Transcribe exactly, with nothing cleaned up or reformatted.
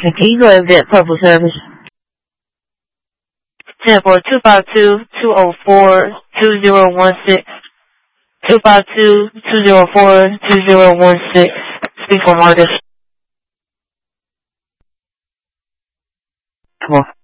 speaking. Can you go ahead and get purple service? ten four two five two two zero four two zero one six. two five two two zero four two zero one six. Speak for Marcus. Come on.